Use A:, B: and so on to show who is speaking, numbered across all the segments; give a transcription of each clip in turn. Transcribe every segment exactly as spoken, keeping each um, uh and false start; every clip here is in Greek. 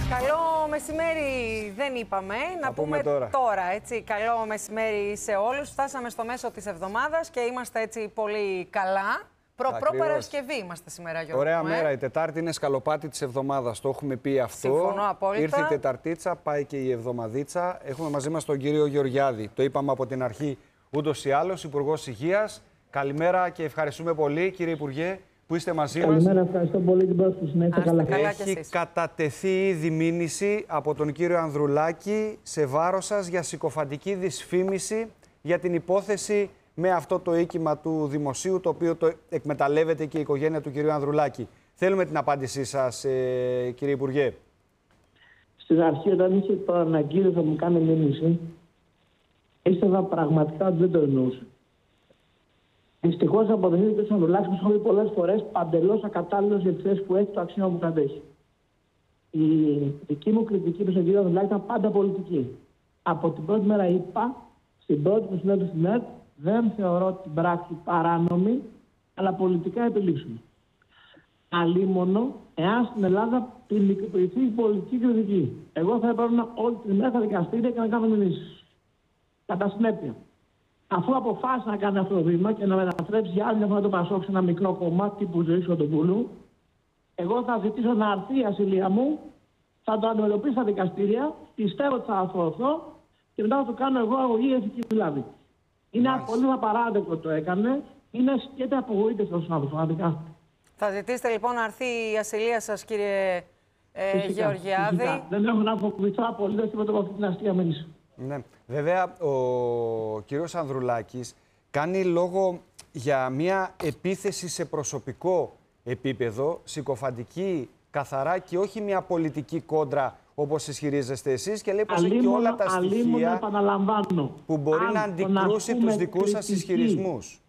A: Καλό μεσημέρι δεν είπαμε, να, να πούμε, πούμε τώρα. τώρα έτσι. Καλό μεσημέρι σε όλους. Φτάσαμε στο μέσο της εβδομάδας και είμαστε έτσι πολύ καλά. Προ, Προ-Παρασκευή είμαστε σήμερα, Γιώργο.
B: Ωραία
A: ε?
B: μέρα. Η Τετάρτη είναι σκαλοπάτι της εβδομάδας. Το έχουμε πει αυτό.
A: Συμφωνώ απόλυτα.
B: Ήρθε η Τεταρτίτσα, πάει και η εβδομαδίτσα. Έχουμε μαζί μας τον κύριο Γεωργιάδη. Το είπαμε από την αρχή ούτως ή άλλως, Υπουργός Υγείας. Καλημέρα και ευχαριστούμε πολύ, κύριε Υπουργέ, που είστε μαζί μας.
C: Καλημέρα, ευχαριστώ πολύ την πρόσκληση. Να είστε καλά.
A: καλά.
B: Έχει κατατεθεί ήδη μήνυση από τον κύριο Ανδρουλάκη σε βάρος σας για συκοφαντική δυσφήμιση για την υπόθεση με αυτό το οίκημα του δημοσίου, το οποίο το εκμεταλλεύεται και η οικογένεια του κυρίου Ανδρουλάκη. Θέλουμε την απάντησή σας, ε, κύριε Υπουργέ.
C: Στην αρχή, όταν είχε το αναγκείο θα μου κάνει μήνυση, πίστευα πραγματικά ότι δεν το εννοούσε. Δυστυχώς αποδεχτείτε στον Ανδρουλάκη, που έχω πει πολλές φορές, παντελώς ακατάλληλος για τις θέσεις που έχει, το αξίωμα που κατέχει. Η δική μου κριτική προς τον κύριο Ανδρουλάκη ήταν πάντα πολιτική. Από την πρώτη μέρα είπα, στην πρώτη που συνέβη στην ΕΡΤ, δεν θεωρώ την πράξη παράνομη, αλλά πολιτικά επιλήψιμη. Αλίμονο, εάν στην Ελλάδα ποινικοποιηθεί η πολιτική κριτική. Εγώ θα έπαιρνα όλη τη μέρα στα δικαστήρια και να κάνω μηνύσεις. Κατά συνέπεια, αφού αποφάσισε να κάνει αυτό το βήμα και να μετατρέψει για άλλη μια φορά το Πασόκ σε ένα μικρό κομμάτι τύπου Ζωής Κοντοπούλου, εγώ θα ζητήσω να αρθεί η ασυλία μου, θα το αντιμετωπίσω στα δικαστήρια, πιστεύω ότι θα αθωωωθώ και μετά θα το κάνω εγώ αγωγή ηθική βλάβη. Είναι απολύτως απαράδεκτο το έκανε, είναι σκέτη απογοήτευση στον άνθρωπο.
A: Θα ζητήσετε λοιπόν να αρθεί η ασυλία σας, κύριε ε, φυσικά, Γεωργιάδη.
C: Φυσικά. Δεν έχω να φοβηθώ απολύτως τίποτα από αυτή την αστεία μήνυση.
B: Ναι. Βέβαια, ο κύριος Ανδρουλάκης κάνει λόγο για μια επίθεση σε προσωπικό επίπεδο, συκοφαντική, καθαρά και όχι μια πολιτική κόντρα όπως ισχυρίζεστε εσείς, και λέει πως έχει όλα τα στοιχεία που μπορεί αν να αντικρούσει τους δικούς σας ισχυρισμούς.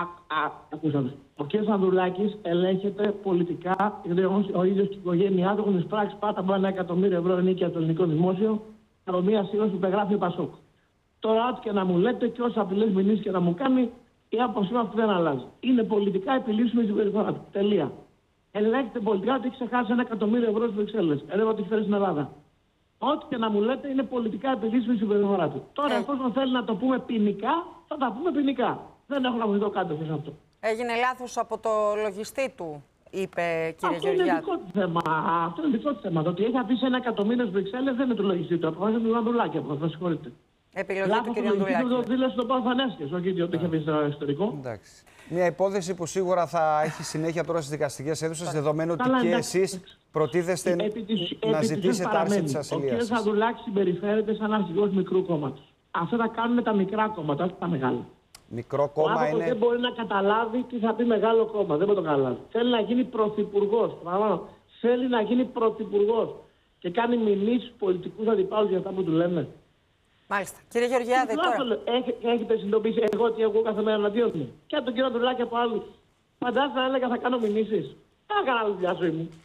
C: Ακούσατε. Ο κ. Ανδρουλάκης ελέγχεται πολιτικά, ο ίδιος και η οικογένειά του έχουν εισπράξει πάντα από ένα εκατομμύριο ευρώ ενίκεια στο ελληνικό δημόσιο από μια σύλλογη που υπεγράφει ο Πασόκ. Τώρα, ό,τι και να μου λέτε και όσα απειλές μηνύσεις και να μου κάνει, η άποψή μου αυτή δεν αλλάζει. Είναι πολιτικά επιλύσιμη η συμπεριφορά του. Τελεία. Ελέγχεται πολιτικά ότι έχει ξεχάσει ένα εκατομμύριο ευρώ στις Βρυξέλλες. Ενώ ότι έχει φέρει στην Ελλάδα. Ό,τι και να μου λέτε είναι πολιτικά επιλύσιμη η συμπεριφορά του. Τώρα, εφόσον θέλει να το πούμε ποινικά, θα τα πούμε ποινικά. Δεν έχω να βοηθώ κάτω σε αυτό.
A: Έγινε λάθος από το λογιστή του, είπε, κύριε
C: αυτό
A: Γεωργιάδη.
C: Είναι δικό του θέμα. Αυτό είναι δικό του θέμα. Το ότι έχει αφήσει ένα εκατομμύριο στις Βρυξέλλες δεν είναι το λογιστή του. Αποφάσισε του Ανδρουλάκη. Αυτό, συγχωρείτε.
A: Επιλογή του κ. Ανδρουλάκη.
C: Το δήλωσε τον Παπαθανέσκης, όχι ότι είχε αφήσει στο εξωτερικό.
B: Εντάξει. Μια υπόθεση που σίγουρα θα έχει συνέχεια τώρα στις δικαστικές αίθουσες, δεδομένου ότι και εσείς προτίθεστε να ζητήσετε άρση της ασυλίας σας.
C: Ο κ. Ανδρουλάκης συμπεριφέρεται σαν αρχηγός μικρού κόμματος. Αυτό θα κάνουν τα μικρά κόμματα, όχι τα μεγάλα.
B: Μικρό κόμμα
C: ο
B: είναι.
C: Δεν μπορεί να καταλάβει τι θα πει μεγάλο κόμμα. Δεν μπορεί να το καταλάβει. Θέλει να γίνει πρωθυπουργός. Θέλει να γίνει πρωθυπουργός. Και κάνει μηνύσεις πολιτικούς αντιπάλους για αυτά που του λένε.
A: Μάλιστα. Κύριε Γεωργιάδη, τώρα.
C: Έχετε συνειδητοποιήσει εγώ ότι εγώ κάθε μέρα εναντίον μου. Και από τον κύριο Ανδρουλάκη από άλλους. Φαντάζομαι να έλεγα θα κάνω μηνύσεις. Θα έκανα άλλη δουλειά ζωή μου.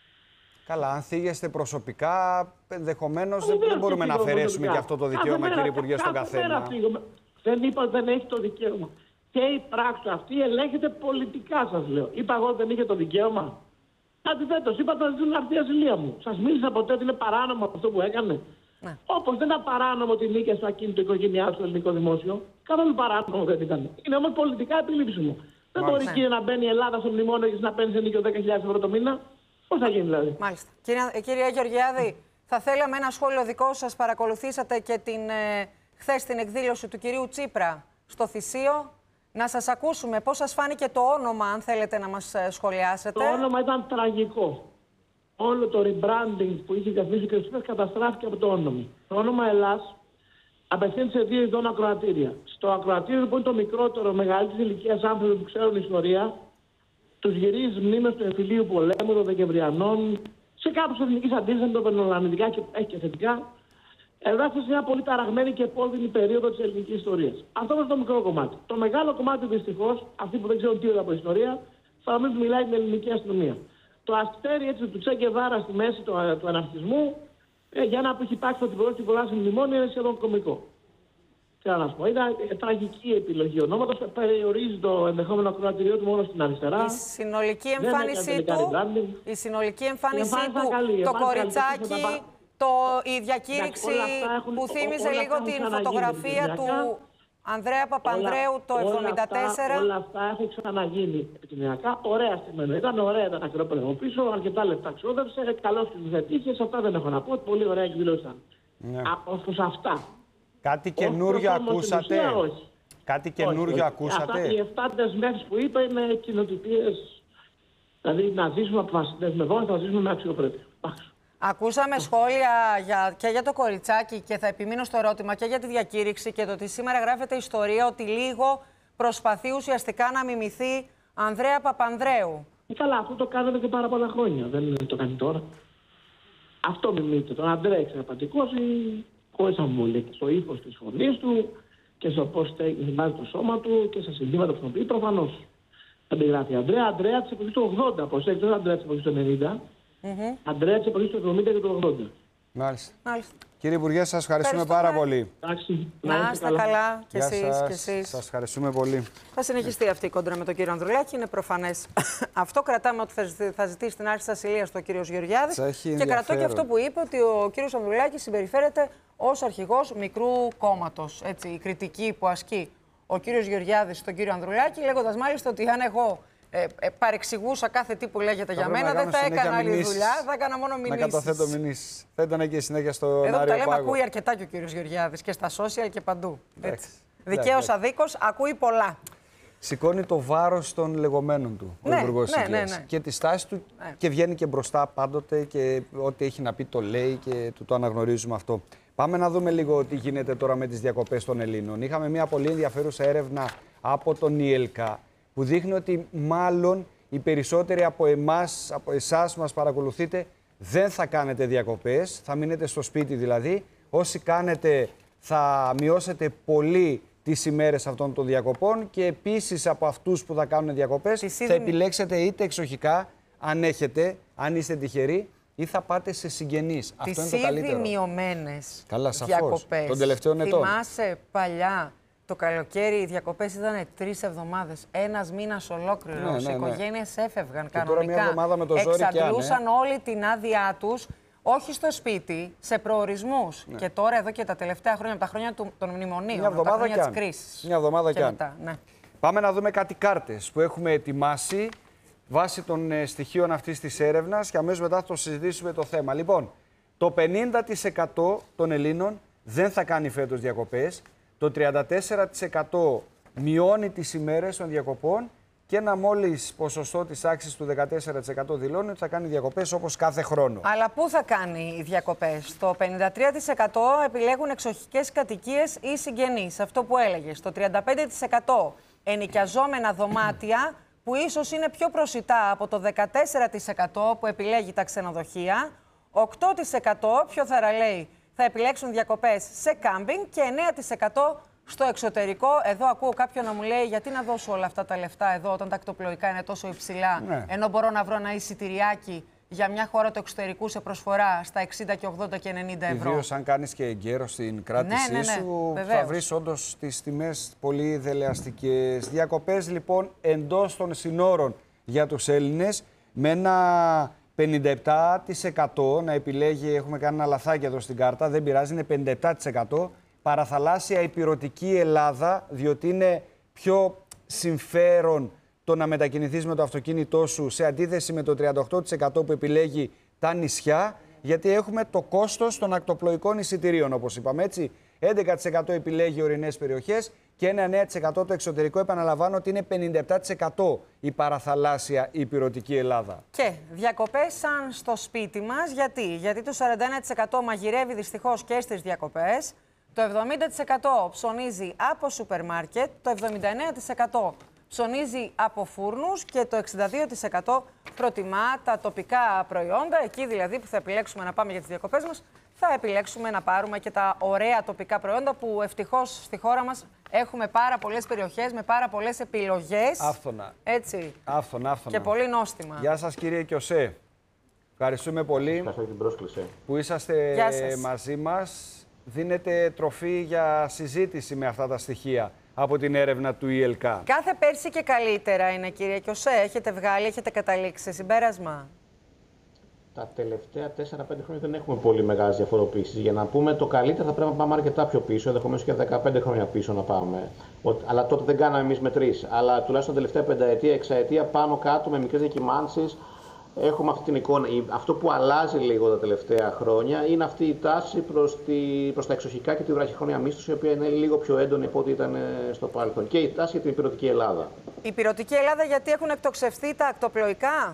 B: Καλά, αν θίγεστε προσωπικά, ενδεχομένως δεν, δεν μπορούμε να αφαιρέσουμε και αυτό το δικαίωμα, κύριε Υπουργέ, στον καθένα.
C: Δεν είπα ότι δεν έχει το δικαίωμα. Και η πράξη αυτή ελέγχεται πολιτικά, σας λέω. Είπα εγώ ότι δεν είχε το δικαίωμα. Αντιθέτως, είπα ότι θα ζητούν αυτή η ασυλία μου. Σας μίλησα ποτέ ότι είναι παράνομο αυτό που έκανε. Ναι. Όπως δεν ήταν παράνομο ότι νίκησε στο ακίνητο οικογένειά του στο ελληνικό δημόσιο. Καθόλου παράνομο δεν ήταν. Είναι όμως πολιτικά επιλήψιμο. Δεν μπορεί κύριε να μπαίνει η Ελλάδα στο μνημόνιο και να παίρνει σε νίκιο δέκα χιλιάδες ευρώ το μήνα. Πώς θα γίνει δηλαδή.
A: Μάλιστα. Κυρία, κυρία Γεωργιάδη, θα θέλαμε ένα σχόλιο δικό σας. Παρακολουθήσατε και την. Ε... χθες την εκδήλωση του κυρίου Τσίπρα στο Θησίο. Να σας ακούσουμε πώς σας φάνηκε το όνομα, αν θέλετε να μας σχολιάσετε.
C: Το όνομα ήταν τραγικό. Όλο το rebranding που είχε καθίσει και ο Τσίπρας καταστράφηκε από το όνομα. Το όνομα Ελλάς απευθύνεται σε δύο ειδών ακροατήρια. Στο ακροατήριο που είναι το μικρότερο, μεγαλύτερη ηλικία άνθρωποι που ξέρουν ιστορία, τους γυρίζει μνήμες του εμφυλίου πολέμου, των Δεκεμβριανών, σε κάποιους εθνικής αντίστασης, το πενολανιδικά και έχει και θετικά. Εδάφησε σε μια πολύ ταραγμένη και επώδυνη περίοδο της ελληνικής ιστορίας. Αυτό είναι το μικρό κομμάτι. Το μεγάλο κομμάτι, δυστυχώς, αυτοί που δεν ξέρουν τίποτα από ιστορία, θα μην μιλάει την ελληνική αστυνομία. Το αστέρι έτσι, του Τσε Γκεβάρα στη μέση του, του αναρχισμού, ε, για ένα που έχει υπάρξει ότι μπορεί πολλά σε μνημόνια, είναι σχεδόν κωμικό. Θέλω να σου πω, ήταν τραγική επιλογή ονόματος. Περιορίζει το ενδεχόμενο ακροατηριό του μόνο στην αριστερά.
A: Η συνολική εμφάνισή του, η συνολική εμφάνισή του,
C: καλή,
A: το κοριτσάκι, το, η διακήρυξη
C: έχουν,
A: που θύμιζε
C: όλα
A: λίγο την φωτογραφία του Ανδρέα Παπανδρέου
C: όλα,
A: το εβδομήντα τέσσερα.
C: Όλα, όλα αυτά έχουν ξαναγίνει επικοινωνιακά. Ωραία στιγμή. Ήταν ωραία τα ακρόπλευμα πίσω, αρκετά λεπτά ξόδευσε. Καλώ του δεν τύχε. Αυτά δεν έχω να πω. Πολύ ωραία εκδήλωσαν. Ναι. Όπως αυτά.
B: Κάτι καινούριο ακούσατε.
C: Ουσία, όχι.
B: Κάτι καινούριο ακούσατε.
C: Αυτά οι εφτά δεσμεύσεις που είπα είναι κοινοτυπίες. Δηλαδή να ζήσουμε αποφασισμένοι, να ζήσουμε με αξιοπρέπεια.
A: Ακούσαμε σχόλια για, και για το κοριτσάκι και θα επιμείνω στο ερώτημα και για τη διακήρυξη και το ότι σήμερα γράφεται ιστορία ότι λίγο προσπαθεί ουσιαστικά να μιμηθεί Ανδρέα Παπανδρέου.
C: Ε, καλά, αυτό το κάναμε και πάρα πολλά χρόνια. Δεν το κάνει τώρα. Αυτό μιμείται. Τον Ανδρέα εξαιρετικός χωρίς αμβολία. Στο ύφος της φωνής του και στο πώς θυμάζει το σώμα του και στα συνθήματα που χρησιμοποιεί προφανώς. Αντιγράφει Ανδρέα, Ανδρέα της εποχής του ογδόντα. Προσέξτε, δεν Ανδρέα της εποχής του ενενήντα. Mm-hmm. Αντρέα της εποχής του εβδομήντα και του ογδόντα.
B: Μάλιστα.
A: Μάλιστα.
B: Κύριε Υπουργέ, σας ευχαριστούμε πάρα πολύ.
C: Εντάξει,
A: να είστε καλά. καλά. Και εσείς, και εσείς.
B: Σας ευχαριστούμε πολύ.
A: Θα συνεχιστεί αυτή η κόντρα με τον κύριο Ανδρουλάκη, είναι προφανές. Αυτό κρατάμε ότι θα ζητήσει την άρση της ασυλίας του ο κύριος Γεωργιάδης. Και κρατώ και αυτό που είπε ότι ο κύριος Ανδρουλάκης συμπεριφέρεται ως αρχηγός μικρού κόμματος. Έτσι, η κριτική που ασκεί ο κύριος Γεωργιάδης στον κύριο Ανδρουλάκη, λέγοντας μάλιστα ότι αν εγώ Ε, ε, παρεξηγούσα κάθε τι που λέγεται θα για μένα, δεν θα έκανα άλλη μηνύσεις. δουλειά, θα έκανα μόνο μηνύσεις.
B: Να καταθέτω μηνύσεις. Θα ήταν και συνέχεια στο Άριο Πάγο.
A: Εδώ που τα λέμε, ακούει αρκετά και ο κύριος Γεωργιάδης και στα social και παντού. Δικαίως αδίκως, ακούει πολλά.
B: Σηκώνει το βάρος των λεγόμενων του ο
A: ναι,
B: Υπουργός
A: ναι,
B: Υγείας
A: ναι, ναι.
B: και τη στάση του ναι. και βγαίνει και μπροστά πάντοτε και ό,τι έχει να πει το λέει και του το αναγνωρίζουμε αυτό. Πάμε να δούμε λίγο τι γίνεται τώρα με τις διακοπές των Ελλήνων. Είχαμε μια πολύ ενδιαφέρουσα έρευνα από τον ΙΕΛΚΑ που δείχνει ότι μάλλον οι περισσότεροι από εμάς, από εσάς μας παρακολουθείτε, δεν θα κάνετε διακοπές, θα μείνετε στο σπίτι δηλαδή. Όσοι κάνετε θα μειώσετε πολύ τις ημέρες αυτών των διακοπών και επίσης από αυτούς που θα κάνουν διακοπές θα ήδη... επιλέξετε είτε εξοχικά, αν έχετε, αν είστε τυχεροί, ή θα πάτε σε συγγενείς. Αυτό είναι το καλύτερο.
A: Τις ήδη μειωμένες
B: διακοπές των τελευταίων ετών.
A: Θυμάσαι παλιά, το καλοκαίρι οι διακοπές ήταν τρεις εβδομάδες, ένας μήνας ολόκληρος. Ναι, ναι, ναι. Οι οικογένειες έφευγαν και κανονικά.
B: Τώρα μια εβδομάδα με το ζόρι
A: εξαντλούσαν όλη την άδειά τους, όχι στο σπίτι, σε προορισμούς. Ναι. Και τώρα εδώ και τα τελευταία χρόνια, από τα χρόνια του, των μνημονίων,
B: μια εβδομάδα
A: τα χρόνια της κρίσης.
B: Μια εβδομάδα και,
A: και μετά, ναι.
B: Πάμε να δούμε κάτι κάρτες που έχουμε ετοιμάσει βάσει των ε, στοιχείων αυτής της έρευνας και αμέσως μετά θα το συζητήσουμε το θέμα. Λοιπόν, το πενήντα τοις εκατό των Ελλήνων δεν θα κάνει φέτος διακοπές. Το τριάντα τέσσερα τοις εκατό μειώνει τις ημέρες των διακοπών και ένα μόλις ποσοστό της τάξης του δεκατέσσερα τοις εκατό δηλώνει ότι θα κάνει διακοπές όπως κάθε χρόνο.
A: Αλλά πού θα κάνει οι διακοπές? Το πενήντα τρία τοις εκατό επιλέγουν εξοχικές κατοικίες ή συγγενείς. Αυτό που έλεγες. Το τριάντα πέντε τοις εκατό ενοικιαζόμενα δωμάτια που ίσως είναι πιο προσιτά από το δεκατέσσερα τοις εκατό που επιλέγει τα ξενοδοχεία. οκτώ τοις εκατό πιο θαραλέοι θα επιλέξουν διακοπές σε κάμπινγκ και εννέα τοις εκατό στο εξωτερικό. Εδώ ακούω κάποιον να μου λέει γιατί να δώσω όλα αυτά τα λεφτά εδώ όταν τα ακτοπλοϊκά είναι τόσο υψηλά, ναι. ενώ μπορώ να βρω ένα εισιτηριάκι για μια χώρα του εξωτερικού σε προσφορά στα εξήντα και ογδόντα και ενενήντα ευρώ.
B: Ιδίως αν κάνεις και εγκαίρο στην κράτησή ναι, ναι, ναι. σου, Βεβαίως. θα βρεις όντως τις τιμές πολύ δελεαστικές. Διακοπές λοιπόν εντός των συνόρων για τους Έλληνες με ένα πενήντα επτά τοις εκατό να επιλέγει, έχουμε κάνει ένα λαθάκι εδώ στην κάρτα, δεν πειράζει, είναι πενήντα επτά τοις εκατό παραθαλάσσια υπηρετική Ελλάδα, διότι είναι πιο συμφέρον το να μετακινηθείς με το αυτοκίνητό σου σε αντίθεση με το τριάντα οκτώ τοις εκατό που επιλέγει τα νησιά, γιατί έχουμε το κόστος των ακτοπλοϊκών εισιτηρίων, όπως είπαμε έτσι. έντεκα τοις εκατό επιλέγει ορεινές περιοχές και ένα εννέα τοις εκατό το εξωτερικό. Επαναλαμβάνω ότι είναι πενήντα επτά τοις εκατό η παραθαλάσσια υπηρετική Ελλάδα.
A: Και διακοπές σαν στο σπίτι μας, γιατί? Γιατί το σαράντα ένα τοις εκατό μαγειρεύει δυστυχώς και στις διακοπές, το εβδομήντα τοις εκατό ψωνίζει από σούπερ μάρκετ, το εβδομήντα εννέα τοις εκατό ψωνίζει από φούρνους και το εξήντα δύο τοις εκατό προτιμά τα τοπικά προϊόντα. Εκεί δηλαδή που θα επιλέξουμε να πάμε για τις διακοπές μας, θα επιλέξουμε να πάρουμε και τα ωραία τοπικά προϊόντα που ευτυχώς στη χώρα μας έχουμε πάρα πολλές περιοχές με πάρα πολλές επιλογές.
B: Άφθονα.
A: Έτσι.
B: Άφθονα, άφθονα.
A: Και πολύ νόστιμα.
B: Γεια σας κύριε Κιωσέ. Ευχαριστούμε πολύ
D: την πρόσκληση.
B: που είσαστε μαζί μας. δίνεται τροφή για συζήτηση με αυτά τα στοιχεία από την έρευνα του ι ελ κέι.
A: Κάθε πέρσι και καλύτερα είναι, κύριε Κιωσέ. Έχετε βγάλει, έχετε καταλήξει σε συμπέρασμα?
D: Τα τελευταία τέσσερα πέντε χρόνια δεν έχουμε πολύ μεγάλες διαφοροποίησεις. Για να πούμε το καλύτερο θα πρέπει να πάμε αρκετά πιο πίσω, ενδεχομένως και δεκαπέντε χρόνια πίσω να πάμε. Αλλά τότε δεν κάναμε εμείς μετρήσεις. Αλλά τουλάχιστον τα τελευταία πενταετία, εξαετία, πάνω κάτω με μικρές διακυμάνσεις έχουμε αυτή την εικόνα. Αυτό που αλλάζει λίγο τα τελευταία χρόνια είναι αυτή η τάση προς, τη, προς τα εξοχικά και τη βραχυχρόνια μίσθωση, η οποία είναι λίγο πιο έντονη από ό,τι ήταν στο παρελθόν. Και η τάση για την ηπειρωτική Ελλάδα.
A: Η ηπειρωτική Ελλάδα, γιατί έχουν εκτοξευθεί τα ακτοπλοϊκά.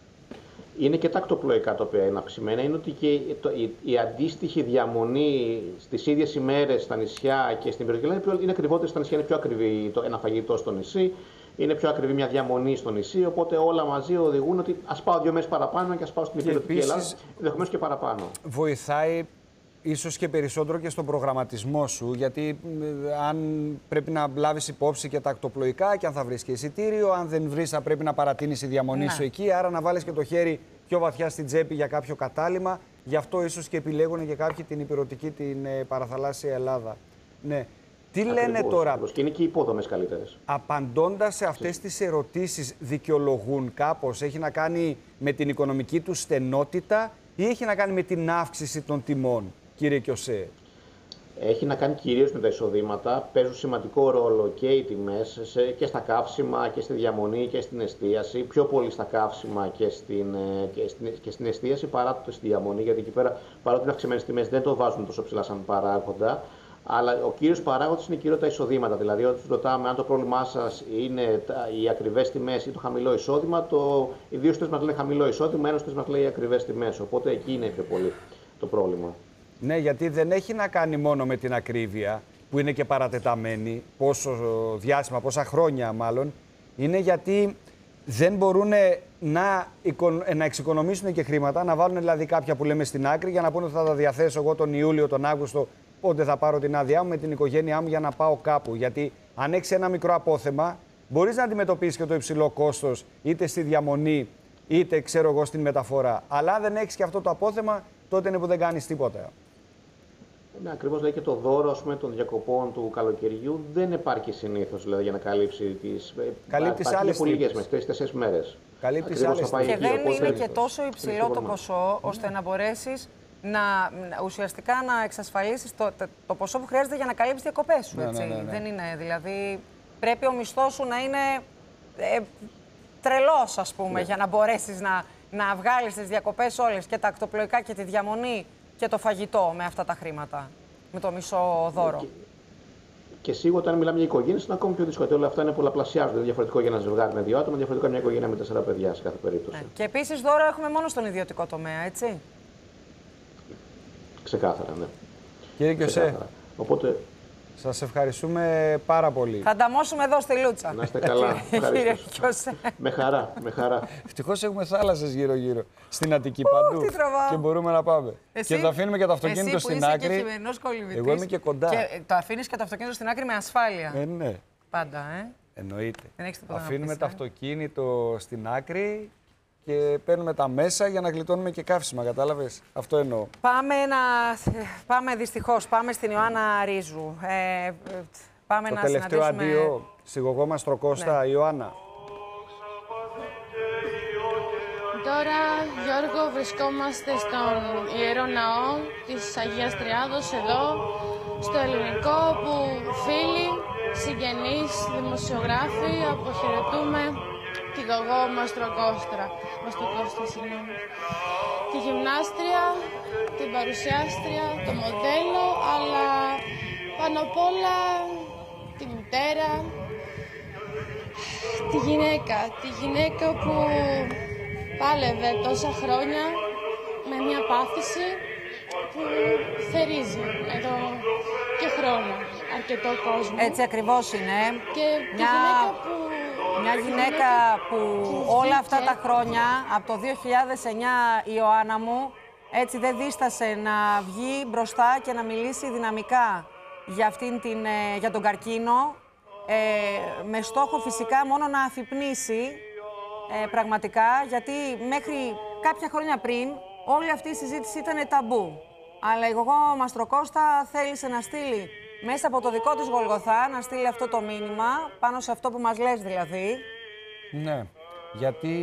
A: Είναι
D: και τα ακτοπλοϊκά τα οποία είναι αυξημένα. Είναι ότι και το, η, η αντίστοιχη διαμονή στις ίδιες ημέρες στα νησιά και στην ηπειρωτική Ελλάδα είναι ακριβότερη στα νησιά, είναι πιο ακριβή το, ένα φαγητό στο νησί. Είναι πιο ακριβή μια διαμονή στο νησί, οπότε όλα μαζί οδηγούν ότι ας πάω δύο μέρες παραπάνω και ας πάω στην ηπειρωτική Ελλάδα, ενδεχομένως και παραπάνω.
B: Βοηθάει ίσως και περισσότερο και στον προγραμματισμό σου, γιατί αν πρέπει να λάβεις υπόψη και τα ακτοπλοϊκά και αν θα βρεις και εισιτήριο, αν δεν βρεις θα πρέπει να παρατείνεις η διαμονή ναι. σου εκεί, άρα να βάλεις και το χέρι πιο βαθιά στην τσέπη για κάποιο κατάλημα. Γι' αυτό ίσως και επιλέγουν και κάποιοι την ηπειρωτική, την ε, παραθαλάσσια Ελλάδα. Ναι. Τι
D: ακριβώς,
B: λένε τώρα,
D: ακριβώς. Και είναι και οι υπόδομες καλύτερες.
B: Απαντώντας σε αυτές τις ερωτήσεις, δικαιολογούν κάπως, έχει να κάνει με την οικονομική του στενότητα ή έχει να κάνει με την αύξηση των τιμών, κύριε Κιωσέ?
D: Έχει να κάνει κυρίως με τα εισοδήματα. Παίζουν σημαντικό ρόλο και οι τιμές και στα καύσιμα και στη διαμονή και στην εστίαση. Πιο πολύ στα καύσιμα και στην, και στην, και στην εστίαση παρά το στη διαμονή, γιατί εκεί πέρα παρότι είναι αυξημένες τιμές δεν το βάζουν τόσο ψηλά σαν παράγοντα. Αλλά ο κύριος παράγοντας είναι κυρίως τα εισοδήματα. Δηλαδή, όταν τους ρωτάμε αν το πρόβλημά σας είναι οι ακριβές τιμές ή το χαμηλό εισόδημα, το... οι δύο στες μας λένε χαμηλό εισόδημα, ένας στες μας λέει ακριβές τιμές. Οπότε εκεί είναι πιο πολύ το πρόβλημα.
B: Ναι, γιατί δεν έχει να κάνει μόνο με την ακρίβεια, που είναι και παρατεταμένη, πόσο διάστημα, πόσα χρόνια μάλλον, είναι γιατί δεν μπορούν να, να εξοικονομήσουν και χρήματα, να βάλουν δηλαδή κάποια που λέμε στην άκρη για να πούνε ότι θα τα διαθέσω εγώ τον Ιούλιο, τον Αύγουστο, πότε θα πάρω την άδειά μου με την οικογένειά μου για να πάω κάπου. Γιατί αν έχεις ένα μικρό απόθεμα, μπορείς να αντιμετωπίσεις και το υψηλό κόστος είτε στη διαμονή, είτε ξέρω εγώ στην μεταφορά. Αλλά αν δεν έχεις και αυτό το απόθεμα, τότε είναι που δεν κάνεις τίποτα.
D: Ναι, ακριβώς, δηλαδή και το δώρο ας πούμε, των διακοπών του καλοκαιριού δεν υπάρχει συνήθως δηλαδή, για να καλύψει τις.
B: Καλύπτεις άλλες
D: πολύ λίγες μέρες, τρεις-τέσσερις μέρες.
B: Καλύπτεις άλλες
A: και
D: εκεί,
A: δεν
D: οπότε...
A: είναι και τόσο υψηλό το ποσό, ώστε να μπορέσεις να ουσιαστικά να εξασφαλίσεις το, το, το ποσό που χρειάζεται για να καλύψεις τις διακοπές σου. Έτσι. Ναι, ναι, ναι, ναι. Δεν είναι, δηλαδή πρέπει ο μισθός σου να είναι ε, τρελός, ας πούμε, ναι. για να μπορέσεις να, να βγάλεις τις διακοπές όλες και τα ακτοπλοϊκά και τη διαμονή και το φαγητό με αυτά τα χρήματα, με το μισό δώρο.
D: Και, και σίγουρα όταν μιλάμε για οικογένειες είναι ακόμη πιο δύσκολο. Όλα αυτά είναι πολλαπλασιάζονται. Είναι διαφορετικό για ένα ζευγάρι με δύο άτομα, διαφορετικό μια οικογένεια με τέσσερα παιδιά σε κάθε περίπτωση. Ναι.
A: Και επίσης δώρο έχουμε μόνο στον ιδιωτικό τομέα, έτσι.
D: Ξεκάθαρα, ναι.
B: Κύριε Κιωσέ,
D: οπότε...
B: σας ευχαριστούμε πάρα πολύ.
A: Θα ανταμώσουμε εδώ στη Λούτσα.
D: Να είστε καλά.
A: Κύριε Κιωσέ.
D: Με χαρά, με χαρά.
B: Ευτυχώς έχουμε θάλασσες γύρω-γύρω στην Αττική παντού και μπορούμε να πάμε.
A: Εσύ,
B: και θα αφήνουμε και το αυτοκίνητο
A: εσύ
B: στην άκρη.
A: Και χειμερινός κολυμβητής.
B: Εγώ είμαι και κοντά.
A: Και το αφήνεις και το αυτοκίνητο στην άκρη με ασφάλεια.
B: Ε, ναι.
A: Πάντα, ε.
B: Εννοείται.
A: Δεν έχεις τίποτα
B: αφήνουμε
A: να πεις,
B: το
A: ε?
B: αυτοκίνητο στην άκρη και παίρνουμε τα μέσα για να γλιτώνουμε και καύσιμα, κατάλαβες. Αυτό εννοώ.
A: Πάμε, να... πάμε δυστυχώς, πάμε στην Ιωάννα Ρίζου. Ε, πάμε
B: το
A: να
B: τελευταίο
A: συναντήσουμε...
B: αντίο, σιγωγό μας Τροκώστα, ναι. Ιωάννα.
E: Τώρα, Γιώργο, βρισκόμαστε στον Ιερό Ναό της Αγίας Τριάδος, εδώ, στο Ελληνικό, που φίλοι, συγγενείς, δημοσιογράφοι, αποχαιρετούμε τη Γογό Μαστροκόστρα, Μαστροκόστρα, συγγνώμη, τη γυμνάστρια, την παρουσιάστρια, το μοντέλο, αλλά πάνω απ' όλα τη μητέρα, τη γυναίκα, τη γυναίκα που πάλευε τόσα χρόνια με μια πάθηση που θερίζει εδώ και χρόνο, αρκετό κόσμο.
A: Έτσι ακριβώς είναι.
E: Και μια... γυναίκα που...
A: Μια γυναίκα που όλα αυτά τα χρόνια, από το δύο χιλιάδες εννιά, Ιωάννα μου, έτσι δεν δίστασε να βγει μπροστά και να μιλήσει δυναμικά για, αυτήν την, για τον καρκίνο, ε, με στόχο φυσικά μόνο να αφυπνίσει ε, πραγματικά, γιατί μέχρι κάποια χρόνια πριν όλη αυτή η συζήτηση ήταν ταμπού. Αλλά η Γογό Μαστροκώστα θέλησε να στείλει μέσα από το δικό της Γολγοθά, να στείλει αυτό το μήνυμα, πάνω σε αυτό που μας λες δηλαδή.
B: Ναι, γιατί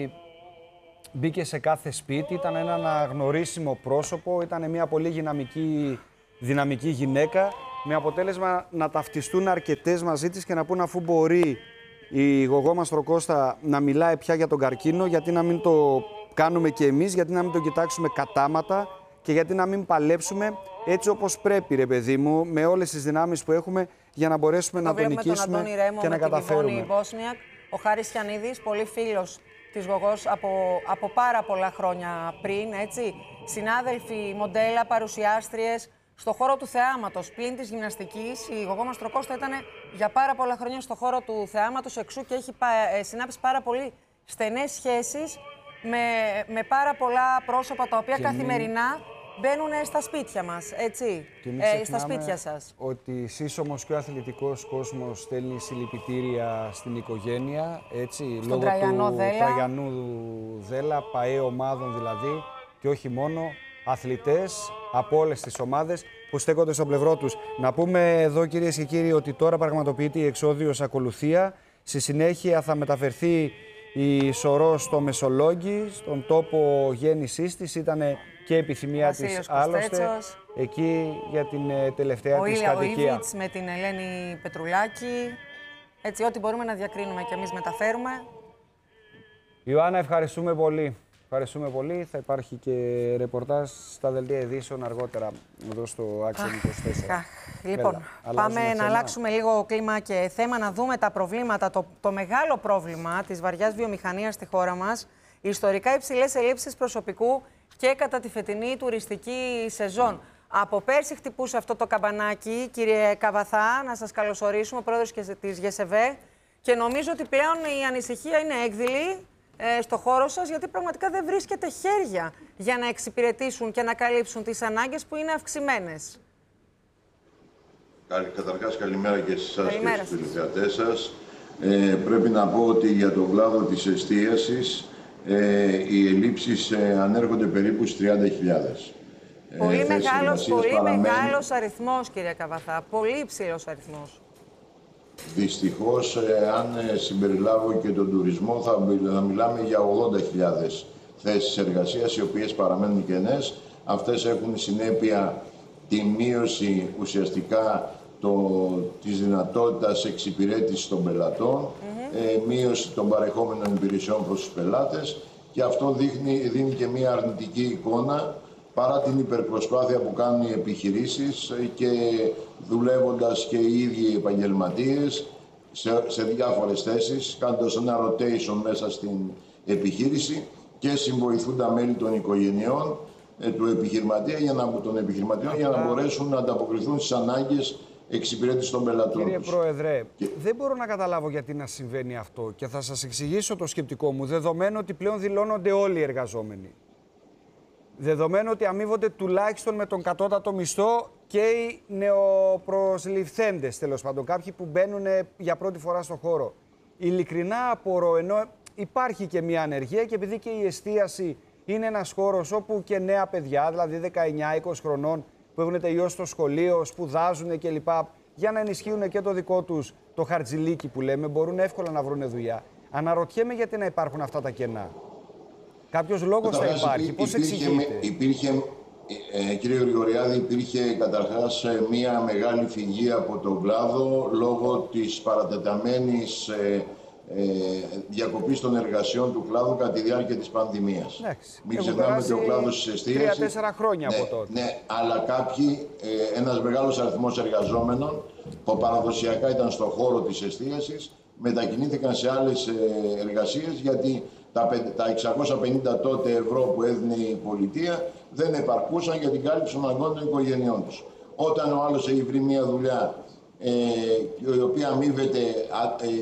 B: μπήκε σε κάθε σπίτι, ήταν ένα αναγνωρίσιμο πρόσωπο, ήταν μια πολύ δυναμική, δυναμική γυναίκα, με αποτέλεσμα να ταυτιστούν αρκετές μαζί της και να πούν αφού μπορεί η Γογό Μαστροκώστα να μιλάει πια για τον καρκίνο, γιατί να μην το κάνουμε και εμείς, γιατί να μην το κοιτάξουμε κατάματα και γιατί να μην παλέψουμε έτσι όπως πρέπει, ρε παιδί μου, με όλες τις δυνάμεις που έχουμε για να μπορέσουμε το να τον νικήσουμε
A: τον Ρέμο,
B: και να καταφέρουμε.
A: Τον Μπόσνιακ, ο Χάρης Χιανίδης, πολύ φίλος της Γογός από, από πάρα πολλά χρόνια πριν, έτσι. Συνάδελφοι, μοντέλα, παρουσιάστριες στο χώρο του θεάματος. Πλην της γυμναστικής, η Γογό Μαστροκώστα ήταν για πάρα πολλά χρόνια στο χώρο του θεάματος, εξού και έχει συνάψει πάρα πολύ στενές σχέσεις με, με πάρα πολλά πρόσωπα τα οποία και καθημερινά μπαίνουν στα σπίτια μας, έτσι, ε, στα σπίτια σας.
B: Ότι σύσσωμος και ο αθλητικός κόσμος στέλνει συλληπιτήρια στην οικογένεια, έτσι,
A: Στον
B: λόγω
A: Τραγιανό
B: του
A: Δέλα.
B: Τραγιανού Δέλα, ΠΑΕ ομάδων δηλαδή, και όχι μόνο, αθλητές από όλες τις ομάδες που στέκονται στο πλευρό τους. Να πούμε εδώ, κυρίες και κύριοι, ότι τώρα πραγματοποιείται η εξόδιος ακολουθία. Στη συνέχεια θα μεταφερθεί η Σωρό στο Μεσολόγγι, στον τόπο γέννησής της. Ήταν και επιθυμία
A: Βασίλειος
B: της άλλωστε,
A: Κωστέτσος.
B: εκεί για την ε, τελευταία
A: Ο
B: της
A: Ήλια
B: κατοικία.
A: Ιβίτς με την Ελένη Πετρουλάκη. Έτσι, ό,τι μπορούμε να διακρίνουμε και εμείς μεταφέρουμε.
B: Ιωάννα, ευχαριστούμε πολύ. Ευχαριστούμε πολύ. Θα υπάρχει και ρεπορτάζ στα δελτία ειδήσεων αργότερα εδώ στο Άξιον είκοσι τέσσερα.
A: Λοιπόν,
B: Έλα,
A: πάμε να
B: θέμα.
A: αλλάξουμε λίγο κλίμα και θέμα, να δούμε τα προβλήματα, το, το μεγάλο πρόβλημα της βαριάς βιομηχανίας στη χώρα μας, οι ιστορικά υψηλές ελλείψεις προσωπικού και κατά τη φετινή τουριστική σεζόν. Από πέρσι χτυπούσε αυτό το καμπανάκι, κύριε Καβαθά, να σας καλωσορίσουμε, πρόεδρος της ΓΕΣΕΒΕ, και νομίζω ότι πλέον η ανησυχία είναι έκδηλη ε, στο χώρο σας, γιατί πραγματικά δεν βρίσκεται χέρια για να εξυπηρετήσουν και να καλύψουν τις ανάγκες που είναι αυξημένες.
F: Καταρχάς, καλημέρα και σε εσάς και στους τηλεθεατές σας. Ε, πρέπει να πω ότι για τον κλάδο της εστίασης ε, οι ελλείψεις ε, ανέρχονται περίπου στις τριάντα χιλιάδες.
A: Πολύ,
F: ε,
A: μεγάλος, πολύ
F: παραμένουν... μεγάλος
A: αριθμός, κύριε Καβαθά. Πολύ υψηλός αριθμός.
F: Δυστυχώς, ε, αν ε, συμπεριλάβω και τον τουρισμό, θα, θα μιλάμε για ογδόντα χιλιάδες θέσεις εργασίας, οι οποίες παραμένουν κενές. Αυτές έχουν συνέπεια τη μείωση ουσιαστικά το, της δυνατότητας εξυπηρέτησης των πελατών, mm-hmm. ε, μείωση των παρεχόμενων υπηρεσιών προς τους πελάτες, και αυτό δείχνει, δίνει και μια αρνητική εικόνα παρά την υπερπροσπάθεια που κάνουν οι επιχειρήσεις και δουλεύοντας και οι ίδιοι οι επαγγελματίες σε, σε διάφορες θέσεις, κάνοντας ένα rotation μέσα στην επιχείρηση και συμβοηθούν τα μέλη των οικογενειών ε, του επιχειρηματία για να, των επιχειρηματιών για να μπορέσουν να ανταποκριθούν στις ανάγκες εξυπηρέτησης των πελατών.
B: Κύριε
F: τους.
B: Πρόεδρε,
F: και...
B: δεν μπορώ να καταλάβω γιατί να συμβαίνει αυτό και θα σας εξηγήσω το σκεπτικό μου, δεδομένου ότι πλέον δηλώνονται όλοι οι εργαζόμενοι. Δεδομένου ότι αμείβονται τουλάχιστον με τον κατώτατο μισθό και οι νεοπροσληφθέντες, τέλος πάντων, κάποιοι που μπαίνουν για πρώτη φορά στο χώρο. Ειλικρινά απορώ, ενώ υπάρχει και μια ανεργία και επειδή και η εστίαση είναι ένας χώρος όπου και νέα παιδιά, δηλαδή δεκαεννιά είκοσι χρονών, που έχουν τελειώσει το σχολείο, σπουδάζουν κλπ. Για να ενισχύουν και το δικό τους το χαρτζιλίκι που λέμε, μπορούν εύκολα να βρουν δουλειά. Αναρωτιέμαι γιατί να υπάρχουν αυτά τα κενά. Κάποιος λόγος θα υπάρχει. Πώς εξηγείται?
F: Υπήρχε, ε, κύριε Γρηγοριάδη, υπήρχε καταρχάς μία μεγάλη φυγή από τον κλάδο λόγω της παρατεταμένης ε, ε, διακοπής των εργασιών του κλάδου κατά τη διάρκεια της πανδημίας.
B: Εντάξει.
F: Μην ξεχνάμε ότι ο κλάδος της εστίασης...
B: Τρία-τέσσερα χρόνια
F: ναι,
B: από τότε.
F: Ναι, αλλά κάποιοι, ε, ένας μεγάλος αριθμός εργαζόμενων που παραδοσιακά ήταν στον χώρο της εστίασης, μετακινήθηκαν σε άλλες ε, εργασίες, γιατί τα εξακόσια πενήντα τότε ευρώ που έδινε η πολιτεία δεν επαρκούσαν για την κάλυψη των αναγκών των οικογενειών τους. Όταν ο άλλος έχει βρει μια δουλειά ε, η οποία αμείβεται α, ε,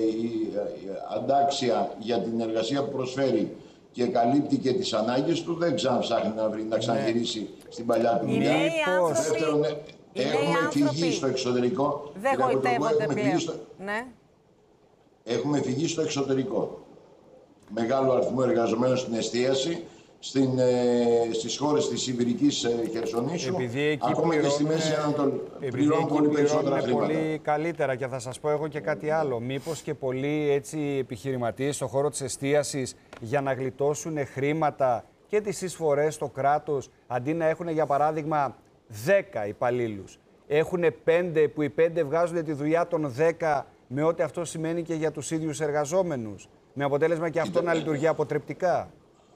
F: αντάξια για την εργασία που προσφέρει και καλύπτει και τις ανάγκες του, δεν ξαναψάχνει να βρει, να ξαναγυρίσει ναι. στην παλιά του δουλειά. Δεύτερον, έχουμε φυγεί στο εξωτερικό.
A: Δεν γοητεύονται πλέον.
F: Στο...
A: Ναι.
F: Έχουμε φυγεί στο εξωτερικό. Μεγάλο αριθμό εργαζομένων στην εστίαση, στην, ε, στις χώρες της Ιβηρικής ε, Χερσονήσου, ακόμα και στη Μέση Ανατολή. Πληρώνουν πολύ περισσότερα χρήματα.
B: Πολύ καλύτερα, και θα σας πω εγώ και κάτι άλλο. Μήπως και πολλοί έτσι επιχειρηματίες στον χώρο της εστίασης, για να γλιτώσουν χρήματα και τις εισφορές στο κράτος, αντί να έχουν για παράδειγμα δέκα υπαλλήλους, έχουν πέντε, που οι πέντε βγάζουν τη δουλειά των δέκα, με ό,τι αυτό σημαίνει και για τους ίδιους εργαζόμενους, με αποτέλεσμα και αυτό να λειτουργεί αποτρεπτικά.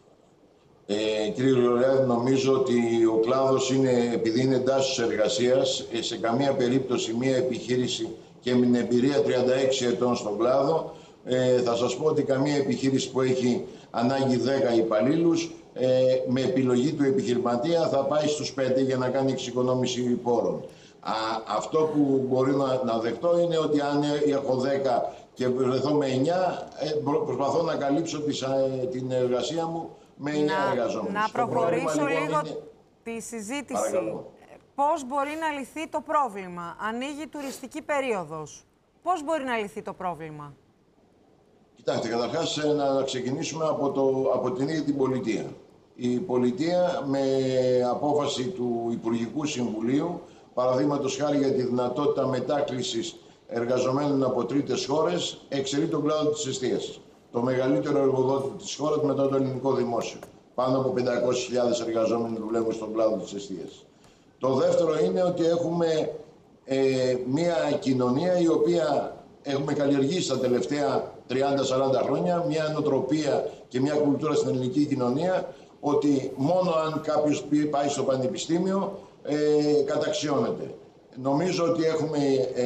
F: Ε, κύριε Γρηγοριάδη, νομίζω ότι ο κλάδος είναι, επειδή είναι εντάσσεως εργασίας, σε καμία περίπτωση μια επιχείρηση και με την εμπειρία τριάντα έξι ετών στον κλάδο, ε, θα σας πω ότι καμία επιχείρηση που έχει ανάγκη δέκα υπαλλήλους, ε, με επιλογή του επιχειρηματία θα πάει στους πέντε για να κάνει εξοικονόμηση πόρων. Α, αυτό που μπορεί να, να δεχτώ είναι ότι αν έχω δέκα και βρεθώ με εννιά, ε, προσπαθώ να καλύψω τις, ε, την εργασία μου με εννιά εργαζόμενους.
A: Να προχωρήσω
F: λοιπόν,
A: λίγο
F: είναι...
A: τη συζήτηση.
F: Παρακαλώ.
A: Πώς μπορεί να λυθεί το πρόβλημα? Ανοίγει τουριστική περίοδος. Πώς μπορεί να λυθεί το πρόβλημα?
F: Κοιτάξτε, καταρχάς να ξεκινήσουμε από, το, από την ίδια την πολιτεία. Η πολιτεία με απόφαση του Υπουργικού Συμβουλίου, παραδείγματος χάρη για τη δυνατότητα μετάκλησης εργαζομένων από τρίτες χώρες, εξαιρεί τον κλάδο της εστίασης. Το μεγαλύτερο εργοδότη της χώρας μετά το ελληνικό δημόσιο. Πάνω από πεντακόσιες χιλιάδες εργαζόμενοι δουλεύουν στον κλάδο της εστίασης. Το δεύτερο είναι ότι έχουμε ε, μια κοινωνία η οποία έχουμε καλλιεργήσει τα τελευταία τριάντα σαράντα χρόνια, μια νοοτροπία και μια κουλτούρα στην ελληνική κοινωνία, ότι μόνο αν κάποιος πάει στο πανεπιστήμιο ε, καταξιώνεται. Νομίζω ότι έχουμε ε,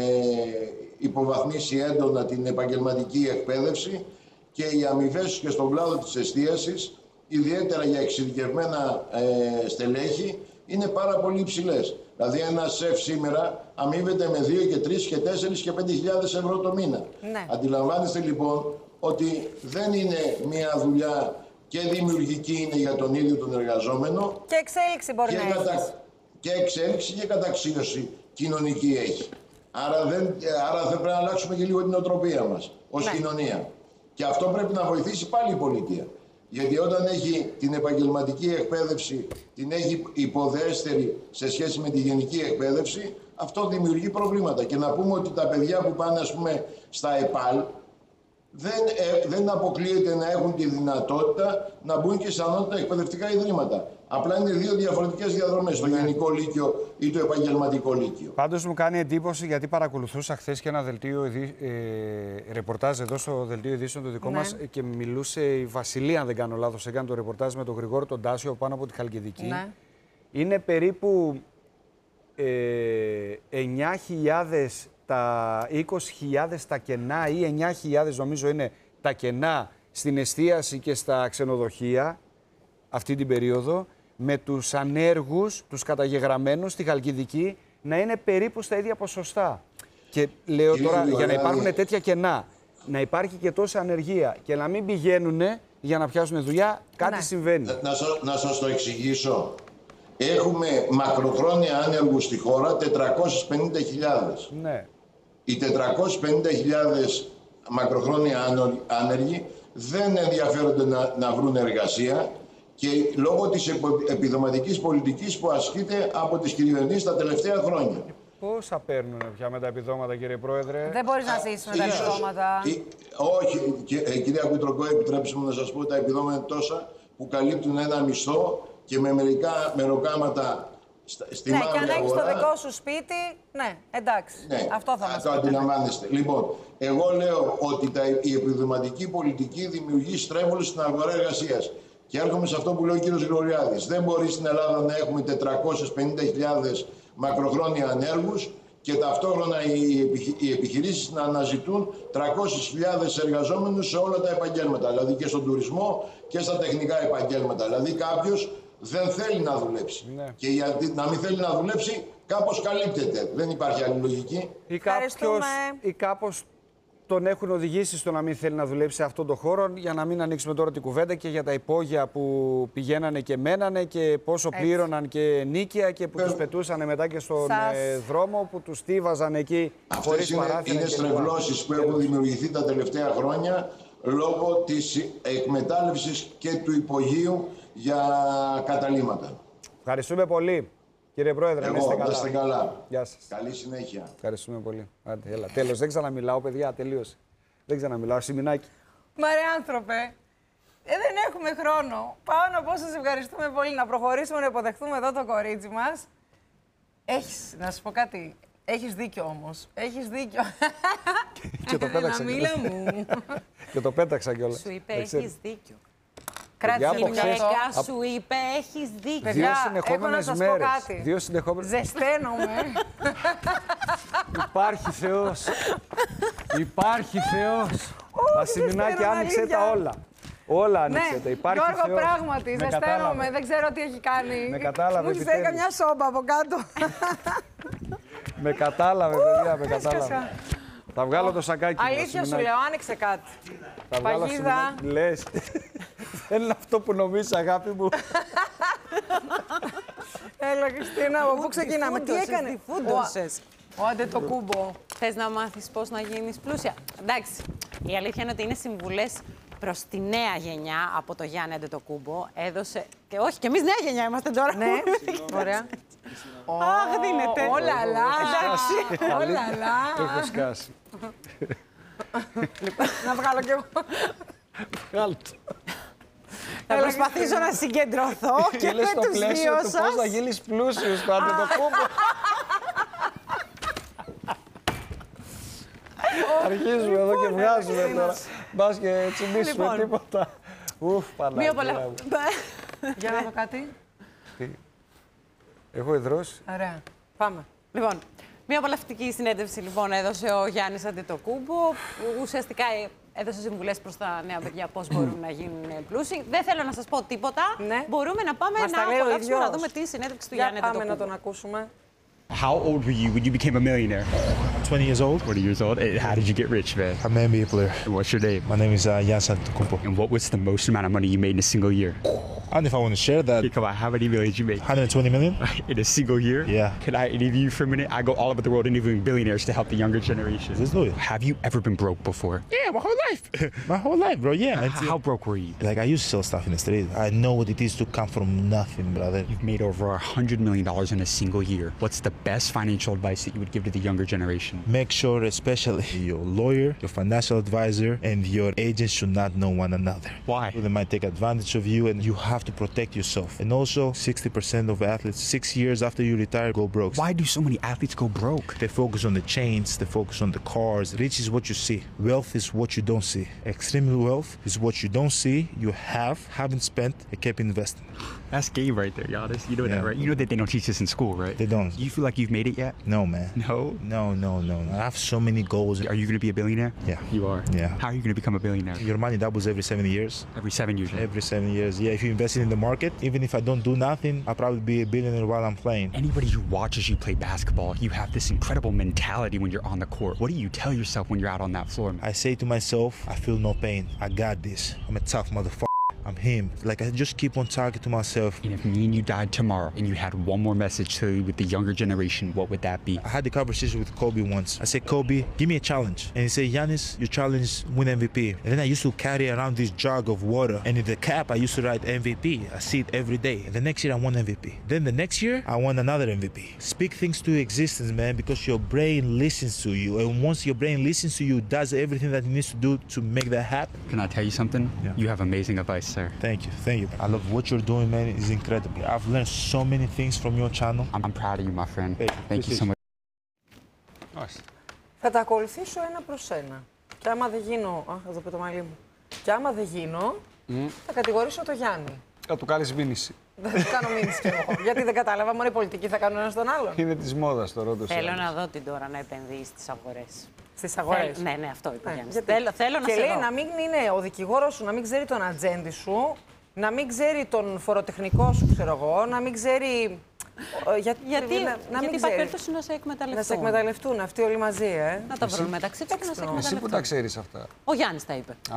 F: υποβαθμίσει έντονα την επαγγελματική εκπαίδευση και οι αμοιβές και στον κλάδο της εστίασης, ιδιαίτερα για εξειδικευμένα ε, στελέχη, είναι πάρα πολύ υψηλές. Δηλαδή ένα σεφ σήμερα αμείβεται με δύο και τρεις και τέσσερις και πέντε χιλιάδες ευρώ το μήνα.
A: Ναι.
F: Αντιλαμβάνεστε λοιπόν ότι δεν είναι μια δουλειά και δημιουργική είναι για τον ίδιο τον εργαζόμενο.
A: Και εξέλιξη μπορεί
F: και
A: να
F: κατα...
A: έχει.
F: Και εξέλιξη και καταξίωση κοινωνική έχει. Άρα, δεν... Άρα θα πρέπει να αλλάξουμε και λίγο την οτροπία μας ως ναι. κοινωνία. Και αυτό πρέπει να βοηθήσει πάλι η πολιτεία. Γιατί όταν έχει την επαγγελματική εκπαίδευση, την έχει υποδέστερη σε σχέση με τη γενική εκπαίδευση, αυτό δημιουργεί προβλήματα. Και να πούμε ότι τα παιδιά που πάνε, ας πούμε, στα ΕΠΑΛ, δεν, ε, δεν αποκλείεται να έχουν τη δυνατότητα να μπουν και σε ανώτατα εκπαιδευτικά ιδρύματα. Απλά είναι δύο διαφορετικές διαδρομές, το γενικό λύκειο ή το επαγγελματικό λύκειο.
B: Πάντως μου κάνει εντύπωση, γιατί παρακολουθούσα χθες και ένα δελτίο ε, ρεπορτάζ εδώ στο δελτίο ειδήσεων το δικό ναι. μας, και μιλούσε η Βασιλεία, αν δεν κάνω λάθος, έκανε το ρεπορτάζ με τον Γρηγόρη τον Τάσιο πάνω από τη Χαλκιδική. Ναι. Είναι περίπου ε, εννιά χιλιάδες τα είκοσι χιλιάδες τα κενά ή εννιά χιλιάδες νομίζω είναι τα κενά στην εστίαση και στα ξενοδοχεία αυτή την περίοδο, με τους ανέργους, τους καταγεγραμμένους στη Χαλκιδική να είναι περίπου στα ίδια ποσοστά. Και λέω Κύριε τώρα, για να υπάρχουν τέτοια κενά, να υπάρχει και τόση ανεργία και να μην πηγαίνουν για να πιάσουν δουλειά, κάτι ναι. συμβαίνει.
F: Να, να, σας, να σας το εξηγήσω. Έχουμε μακροχρόνια άνεργους στη χώρα τετρακόσιες πενήντα χιλιάδες.
B: Ναι.
F: Οι τετρακόσιες πενήντα χιλιάδες μακροχρόνια άνεργοι δεν ενδιαφέρονται να, να βρουν εργασία, και λόγω της επιδοματικής πολιτικής που ασκείται από τις κυβερνήσεις τα τελευταία χρόνια.
B: Πόσα παίρνουν πια με τα επιδόματα, κύριε Πρόεδρε?
A: Δεν μπορείς να ζήσεις με τα επιδόματα.
F: Ή, όχι, και, ε, κυρία Κουτροκό, επιτρέψτε μου να σας πω, τα επιδόματα είναι τόσα που καλύπτουν ένα μισθό και με μερικά μεροκάματα στη
A: ναι,
F: μαύρη αγορά. Ναι, και αν έχεις το δικό σου σπίτι, ναι, εντάξει, ναι,
A: αυτό θα μας
F: το αντιλαμβάνεστε. Λοιπόν, εγώ λέω ότι τα, η επιδοματική πολιτική δημιουργεί στρέβλωση στην αγορά εργασίας. Και έρχομαι σε αυτό που λέει ο κύριος Γρηγοριάδης. Δεν μπορεί στην Ελλάδα να έχουμε τετρακόσιες πενήντα χιλιάδες μακροχρόνια ανέργους και ταυτόχρονα οι επιχειρήσεις να αναζητούν τριακόσιες χιλιάδες εργαζόμενους σε όλα τα επαγγέλματα. Δηλαδή και στον τουρισμό και στα τεχνικά επαγγέλματα. Δηλαδή κάποιος δεν θέλει να δουλέψει. Ναι. Και γιατί να μην θέλει να δουλέψει, κάπως καλύπτεται. Δεν υπάρχει άλλη λογική.
B: Ή, κάποιος, ή κάπως τον έχουν οδηγήσει στο να μην θέλει να δουλέψει σε αυτόν τον χώρο, για να μην ανοίξουμε τώρα την κουβέντα και για τα υπόγεια που πηγαίνανε και μένανε και πόσο έτσι πλήρωναν και νίκια και που ε, τους πετούσαν μετά και στον σας... δρόμο, που τους στίβαζαν εκεί χωρίς παράθυρα.
F: Είναι στρεβλώσεις που έχουν δημιουργηθεί τα τελευταία χρόνια λόγω της εκμετάλλευσης και του υπογείου για καταλήμματα.
B: Ευχαριστούμε πολύ. Κύριε Πρόεδρε,
F: Εγώ,
B: να είστε
F: να
B: καλά.
F: είστε καλά.
B: Γεια σας.
F: Καλή συνέχεια.
B: Ευχαριστούμε πολύ. Άντε, έλα. Τέλος, δεν ξαναμιλάω, παιδιά, τελείωσε. Δεν ξαναμιλάω, Σιμινάκη.
A: Μα ρε άνθρωπε, ε, δεν έχουμε χρόνο. Πάω να πω σας ευχαριστούμε πολύ, να προχωρήσουμε να υποδεχθούμε εδώ το κορίτσι μας. Έχεις, να σου πω κάτι, έχεις δίκιο όμως. Έχεις δίκιο.
B: Και το πέταξα
A: Μίλα μου.
B: Και το πέταξα κιόλας.
G: Σου είπε,
B: Δεν ξέρω.
G: έχεις δίκιο.
A: Κράτησε
B: από
A: το
G: Η
B: χθες-
A: μυαλό.
G: γυναίκα
B: απ-
G: σου είπε, έχεις δίκιο.
A: Παιδιά,
B: Δύο
A: έχω να
B: συνεχόμενες
A: σας πω
B: μέρες.
A: κάτι.
B: Δύο συνεχόμενες.
A: Ζεσταίνομαι.
B: Υπάρχει Θεός. Υπάρχει Θεός.
A: Όχι,
B: Ασημινάκη,
A: ζεσταίνομαι,
B: άνοιξε
A: αλήθεια.
B: τα όλα. Όλα
A: Ναι,
B: άνοιξε τα. Υπάρχει
A: Γιώργο,
B: Θεός.
A: πράγματι,
B: Με
A: ζεσταίνομαι.
B: κατάλαβε.
A: Δεν ξέρω τι έχει κάνει.
B: Με κατάλαβε,
A: Μου έχει φέρει
B: επιτέλους.
A: καμιά σόμπα από κάτω.
B: Με κατάλαβε, παιδιά, με κατάλαβε.
A: έσκασα.
B: Θα βγάλω το σακάκι μου.
A: Αλήθεια σου
B: Ασημινάκη.
A: λέω, άνοιξε κάτι.
B: Θα βγάλω
A: Παγίδα.
B: Ασημινάκη. Λες. Δεν είναι αυτό που νομίζεις, αγάπη μου.
A: Έλα, Χριστίνα, από πού ξεκινάμε. Τι
G: Φούντωσες,
A: έκανε.
G: τι φούντωσες.
A: Ο Αντετοκούμπο.
G: Θες να μάθεις πώς να γίνεις πλούσια. Εντάξει, η αλήθεια είναι ότι είναι συμβουλές προς τη νέα γενιά από το Γιάννη Αντετοκούμπο. Έδωσε. Και όχι, και εμείς νέα γενιά είμαστε τώρα.
A: Ναι, ωραία.
G: Αχ, δίνεται.
A: Όλα λα.
G: Εντάξει.
A: Όλα λα.
B: Έχω σκάσει.
A: Να βγάλω κι εγώ.
B: Βγάλω το.
G: Θα προσπαθήσω να συγκεντρωθώ και
B: Λες
G: με
B: στο
G: τους
B: πλαίσιο
G: δύο
B: του πώς να
G: σας.
B: γίνεις πλούσιος στο Αντετοκούμπο. Αρχίζουμε εδώ και βγάζουμε τώρα. Μπας και τσιμπήσουμε
G: Λοιπόν.
B: τίποτα. Ουφ,
G: Μία
B: Παναγία
G: πολλά.
B: μου.
A: Για να δω κάτι.
B: Έχω ιδρώσει.
A: Ωραία. Πάμε.
G: Λοιπόν, μια απολαυστική συνέντευξη λοιπόν έδωσε ο Γιάννης Αντετοκούμπο, που ουσιαστικά έδωσε συμβουλές προς τα νέα παιδιά πώς μπορούν να γίνουν πλούσιοι. Δεν θέλω να σας πω τίποτα.
A: Ναι.
G: Μπορούμε να πάμε
A: Μας τα
G: να
A: λέει ο
G: απολαύσουμε να
A: ίδιος.
G: δούμε τη συνέντευξη του
A: Για
G: Γιάννη
A: πάμε να
G: Αντετοκούμπο.
A: τον ακούσουμε.
H: How old were you when you became a millionaire?
I: twenty years old.
H: twenty years old. And how did you get rich, man?
I: I'm an N B A player.
H: And what's your name?
I: My name is uh, Giannis Antetokounmpo.
H: And what was the most amount of money you made in a single year?
I: I don't know if I want to share that.
H: Okay, come on, how many millions you made?
I: one hundred twenty million?
H: In a single year?
I: Yeah.
H: Can I interview you for a minute? I go all over the world interviewing billionaires to help the younger generation.
I: Let's do it.
H: Have you ever been broke before?
I: Yeah, my whole life. my whole life, bro. Yeah.
H: H-
I: Until-
H: How broke were you?
I: Like, I used to sell stuff in the street. I know what it is to come from nothing, brother.
H: You've made over a hundred million dollars in a single year. What's the best financial advice that you would give to the younger generation?
I: Make sure, especially your lawyer, your financial advisor, and your agent should not know one another.
H: Why?
I: They might take advantage of you, and you have to protect yourself. And also, sixty percent of athletes, six years after you retire, go broke.
H: Why do so many athletes go broke?
I: They focus on the chains, they focus on the cars. Rich is what you see. Wealth is what you don't see. Extreme wealth is what you don't see, you have, haven't spent, and kept investing.
H: That's game right there, Giannis. You know that,
I: Yeah.
H: right? You know that they don't teach this in school, right?
I: They don't.
H: Do you feel like you've made it yet?
I: No, man.
H: No?
I: No, no, no. I have so many goals.
H: Are you going to be a billionaire?
I: Yeah.
H: You are?
I: Yeah.
H: How are you going to become a billionaire?
I: Your money doubles every seven years.
H: Every seven years. right?
I: Every seven years. Yeah, if you invest it in the market, even if I don't do nothing, I'll probably be a billionaire while I'm playing.
H: Anybody who watches you play basketball, you have this incredible mentality when you're on the court. What do you tell yourself when you're out on that floor, man?
I: I say to myself, I feel no pain. I got this. I'm a tough motherfucker. I'm him. Like, I just keep on talking to myself.
H: And if me and you died tomorrow and you had one more message to with the younger generation, what would that be?
I: I had the conversation with Kobe once. I said, Kobe, give me a challenge. And he said, Giannis, your challenge is win M V P. And then I used to carry around this jug of water. And in the cap, I used to write M V P. I see it every day. And the next year, I won M V P. Then the next year, I won another M V P. Speak things to existence, man, because your brain listens to you. And once your brain listens to you, it does everything that it needs to do to make that happen.
H: Can I tell you something?
I: Yeah.
H: You have amazing advice, sir.
I: Thank you. Thank you. I love what you're doing, man. It's incredible. I've learned so many things from your channel.
H: I'm, I'm proud of you, my friend.
I: Thank you.
H: Thank you so much.
A: Θα τα ακολουθήσω ένα προς ένα. Και άμα δεν γίνω. Α, εδώ πει το μαλλί μου. Και άμα δεν γίνω, θα κατηγορήσω το Γιάννη.
B: Θα του κάνεις μήνυση.
A: Δεν θα κάνω μήνυση κι εγώ. Γιατί δεν κατάλαβα, μόνο οι πολιτικοί θα κάνουν ένα στον άλλον.
B: Είναι της μόδας το ρώτο.
G: Θέλω να δω την τώρα να επενδύει στις αγορές.
A: Στις αγορές.
G: Ναι, ναι, αυτό είπε ο
A: Ναι,
G: Γιάννης.
A: γιατί-
G: Θέλω, θέλω να
A: και
G: σε
A: λέει
G: δω.
A: να μην είναι ο δικηγόρος σου, να μην ξέρει τον ατζέντη σου, να μην ξέρει τον φοροτεχνικό σου, ξέρω εγώ, να μην ξέρει. ε, Για,
G: Γιατί,
A: να, να
G: γιατί
A: μην
G: υπάρχει
A: ξέρει.
G: περίπτωση να σε εκμεταλλευτούν.
A: Να σε εκμεταλλευτούν αυτοί όλοι μαζί, ε.
G: Να τα βρουν μεταξύ τους και να σε
B: Εσύ που
G: εκμεταλλευτούν.
B: τα ξέρεις αυτά.
G: Ο Γιάννης τα είπε.
B: Α,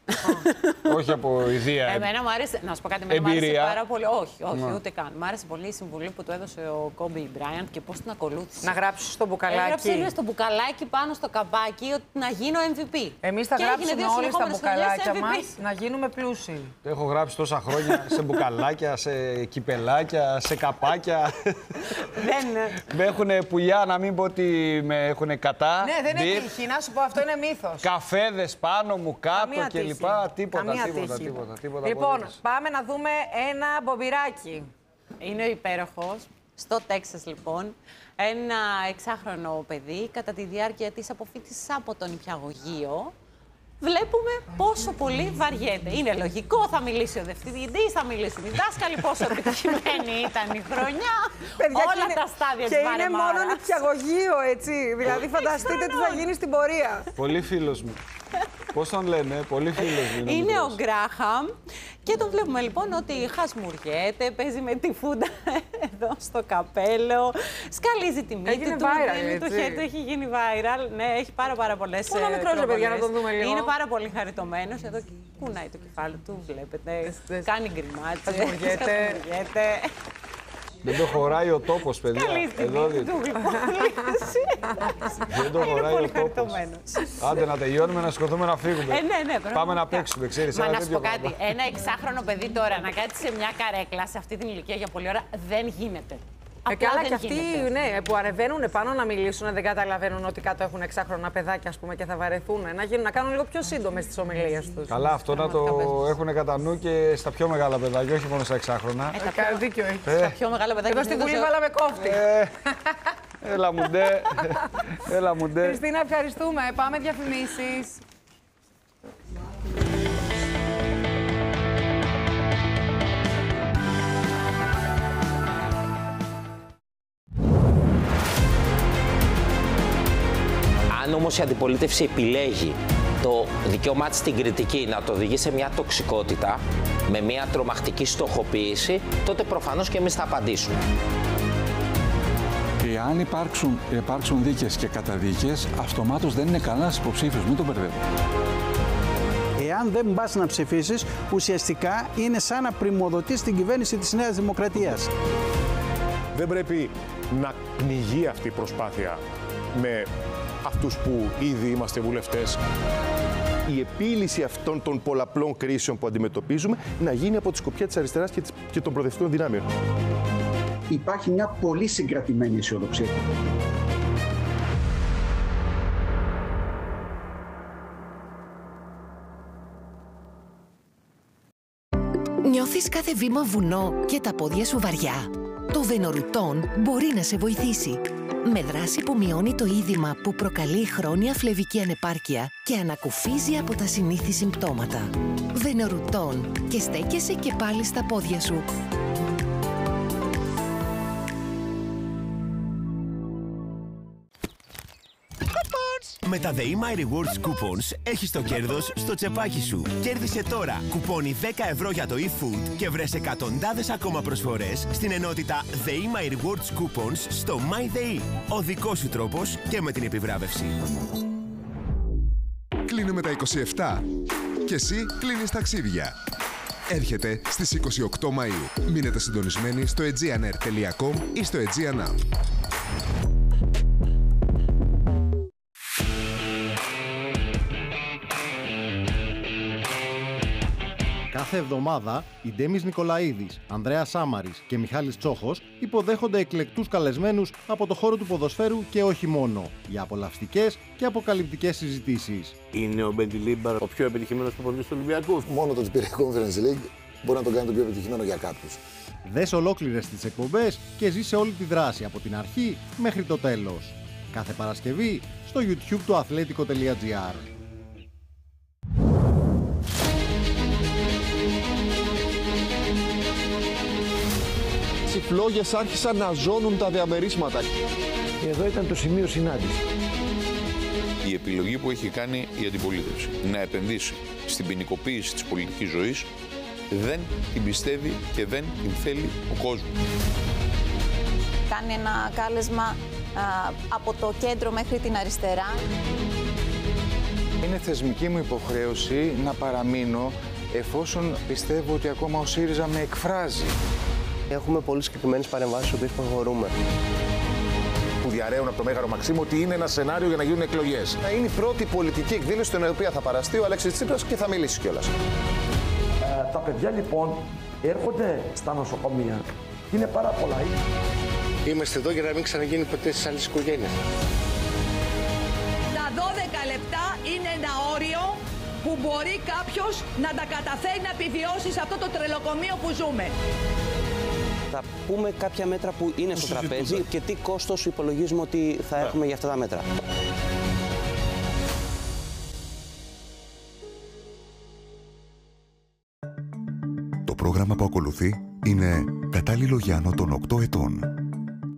B: Όχι από ιδέα.
G: Εμένα μου άρεσε. Να σου πω κάτι, εμένα μου άρεσε
B: Εμπειρία.
G: πάρα πολύ. Όχι, όχι,
B: Ναι.
G: ούτε καν. Μ' άρεσε πολύ η συμβουλή που του έδωσε ο Κόμπι Μπράιαντ και πώς την ακολούθησε.
A: Να γράψει στο μπουκαλάκι.
G: Έγραψε στο μπουκαλάκι πάνω στο καπάκι ότι να γίνω εμ βι πι.
A: Εμείς θα
G: Και έγινε
A: γράψουμε
G: δύο
A: όλοι στα
G: συνεχόμενες χρονιές
A: μπουκαλάκια
G: εμ βι πι.
A: μας να γίνουμε πλούσιοι.
B: Το έχω γράψει τόσα χρόνια σε μπουκαλάκια, σε κυπελάκια, σε καπάκια.
G: Δεν.
B: Με έχουν πουλιά, να μην πω ότι με έχουν κατά.
A: Ναι, δεν
B: Μπιρ,
A: είναι τύχη. Να σου πω, αυτό είναι μύθος.
B: Καφέδες πάνω μου, κάτω
A: Καμία
B: και
A: τύχη.
B: λοιπά. Τίποτα,
A: Καμία
B: τίποτα,
A: τύχη.
B: τίποτα, τίποτα.
A: Λοιπόν,
B: απολύτως.
A: πάμε να δούμε ένα μπομπιράκι.
G: Είναι ο υπέροχος. Στο Τέξας, λοιπόν, ένα εξάχρονο παιδί κατά τη διάρκεια της αποφύτισης από τον νηπιαγωγείο. Βλέπουμε πόσο πολύ βαριέται. Είναι λογικό, θα μιλήσει ο διευθυντής, θα μιλήσουν οι δάσκαλοι, πόσο επιτυχημένη ήταν η χρονιά.
A: Παιδιά,
G: όλα
A: και είναι-
G: τα στάδια
A: Και
G: της
A: είναι
G: Βαρεμάρας.
A: μόνο νηπιαγωγείο, έτσι. Δηλαδή, φανταστείτε τι θα γίνει στην πορεία.
B: Πολύ φίλος μου. Πώς τον λένε, πολύ φίλος μου.
G: Είναι ο
B: μικρός.
G: Γκράχαμ και τον βλέπουμε λοιπόν ότι χασμουριέται, παίζει με τη φούντα εδώ στο καπέλο, σκαλίζει τη μύτη
A: Έγινε
G: του,
A: viral,
G: δίνει το
A: έτσι.
G: χέρι του, έχει γίνει viral. Ναι, έχει πάρα, πάρα πολλές
A: Πόσο
G: ε,
A: μικρός, ρε παιδιά, να
G: προβολές.
A: τον δούμε λίγο.
G: Είναι πάρα πολύ χαριτωμένος, εδώ κουνάει το κεφάλι του, βλέπετε,
A: δες.
G: κάνει γκριμάτσες,
A: Χασμουριέται.
G: χασμουριέται.
B: Δεν το χωράει ο τόπος, παιδιά.
G: Σκαλίζει τη
B: Εδώ
G: μύτη
B: δείτε.
G: του, λοιπόν.
B: Δεν το
G: Είναι
B: χωράει
G: πολύ
B: ο τόπος.
G: χαριτωμένος.
B: Άντε να τελειώνουμε, να σηκωθούμε να φύγουμε.
G: Ε, ναι, ναι,
B: Πάμε να
G: πραγματικά.
B: παίξουμε, ξέρεις.
G: Μα
B: ένα
G: να σου
B: τέτοιο
G: πω κάτι.
B: πράγμα.
G: Ένα εξάχρονο παιδί τώρα να κάτσει σε μια καρέκλα σε αυτή την ηλικία για πολλή ώρα δεν γίνεται.
A: Ε,
G: Απλά
A: καλά,
G: δεν
A: και αυτοί
G: γίνεται.
A: ναι, που ανεβαίνουν πάνω να μιλήσουν, δεν καταλαβαίνουν ότι κάτω έχουν εξάχρονα παιδάκια, ας πούμε, και θα βαρεθούν. Να, γίνουν, να κάνουν λίγο πιο σύντομες τις ομιλίες τους.
B: Καλά, αυτό να το έχουν κατά νου και στα πιο μεγάλα παιδάκια, όχι μόνο στα εξάχρονα.
G: Ε, τα
A: Κα-
G: πιο-
A: Δίκιο έχει.
B: Ε,
G: τα πιο μεγάλα παιδάκια.
A: Εδώ στη
G: συνήθως-
A: Βουλή βάλαμε κόφτη.
B: ε, έλα μου ντε, έλα μου ντε.
A: Χριστίνα, ευχαριστούμε. Πάμε διαφημίσεις.
J: Αν όμως η αντιπολίτευση επιλέγει το δικαίωμά της στην κριτική να το οδηγεί σε μια τοξικότητα, με μια τρομακτική στοχοποίηση, τότε προφανώς και εμείς θα απαντήσουμε.
K: Εάν υπάρξουν, υπάρξουν δίκες και καταδίκες, αυτομάτως δεν είναι κανένας υποψήφιος. Μην τον μπερδεύουμε.
L: Εάν δεν πας να ψηφίσεις, ουσιαστικά είναι σαν να πριμοδοτείς την κυβέρνηση της Νέας Δημοκρατίας.
M: Δεν πρέπει να πνιγεί αυτή η προσπάθεια με αυτούς που ήδη είμαστε βουλευτές.
N: Η επίλυση αυτών των πολλαπλών κρίσεων που αντιμετωπίζουμε να γίνει από τη σκοπιά της αριστεράς και, της, και των προοδευτικών δυνάμεων.
O: Υπάρχει μια πολύ συγκρατημένη αισιοδοξία.
P: Νιώθεις κάθε βήμα βουνό και τα πόδια σου βαριά. Το Βενορουτόν μπορεί να σε βοηθήσει. Με δράση που μειώνει το είδημα που προκαλεί χρόνια φλεβική ανεπάρκεια και ανακουφίζει από τα συνήθη συμπτώματα. Βενορουτόν και στέκεσαι και πάλι στα πόδια σου.
Q: Με τα The My Rewards Coupons έχεις το κέρδος στο τσεπάκι σου. Κέρδισε τώρα κουπόνι δέκα ευρώ για το e-food και βρες εκατοντάδες ακόμα προσφορές στην ενότητα The My Rewards Coupons στο MyTheE. Ο δικός σου τρόπος και με την επιβράβευση.
R: Κλείνουμε τα είκοσι επτά και εσύ κλείνεις ταξίδια. Έρχεται στις είκοσι οκτώ Μαΐου. Μείνετε συντονισμένοι στο aegean air τελεία com ή στο Aegean App.
S: Κάθε εβδομάδα οι Ντέμις Νικολαίδης, Ανδρέας Σάμαρης και Μιχάλης Τσόχος υποδέχονται εκλεκτούς καλεσμένους από το χώρο του ποδοσφαίρου και όχι μόνο, για απολαυστικές και αποκαλυπτικές συζητήσεις.
T: Είναι ο Μπεντιλίμπαρ ο πιο επιτυχημένος προπονητής του Ολυμπιακού?
U: Μόνο το ότι πήρε Conference League μπορεί να το κάνει το πιο επιτυχημένο για κάποιους.
S: Δες ολόκληρες τις εκπομπές και ζήσε όλη τη δράση από την αρχή μέχρι το τέλος. Κάθε Παρασκευή στο YouTube του αθλέτικο τελεία τζι άρ.
V: Οι φλόγες άρχισαν να ζώνουν τα διαμερίσματα.
W: Εδώ ήταν το σημείο συνάντηση.
X: Η επιλογή που έχει κάνει η αντιπολίτευση να επενδύσει στην ποινικοποίηση της πολιτικής ζωής δεν την πιστεύει και δεν την θέλει ο κόσμος.
Y: Κάνει ένα κάλεσμα α, από το κέντρο μέχρι την αριστερά.
C: Είναι θεσμική μου υποχρέωση να παραμείνω εφόσον πιστεύω ότι ακόμα ο ΣΥΡΙΖΑ με εκφράζει.
D: Έχουμε πολύ συγκεκριμένες παρεμβάσεις στις οποίες προχωρούμε.
M: Που διαρρέουν από το Μέγαρο Μαξίμου ότι είναι ένα σενάριο για να γίνουν εκλογές.
E: Είναι η πρώτη πολιτική εκδήλωση στην οποία θα παραστεί ο Αλέξης Τσίπρας και θα μιλήσει κιόλας.
W: Ε, τα παιδιά λοιπόν έρχονται στα νοσοκομεία. Είναι πάρα πολλά.
D: Είμαστε εδώ για να μην ξαναγίνει ποτέ στις άλλες οικογένειες.
F: Τα δώδεκα λεπτά είναι ένα όριο που μπορεί κάποιος να τα καταφέρει να επιβιώσει σε αυτό το τρελοκομείο που ζούμε.
I: Θα πούμε κάποια μέτρα που είναι στο τραπέζι και τι κόστος υπολογίζουμε ότι θα έχουμε για αυτά τα μέτρα.
R: Το πρόγραμμα που ακολουθεί είναι κατάλληλο για άνω των οκτώ ετών.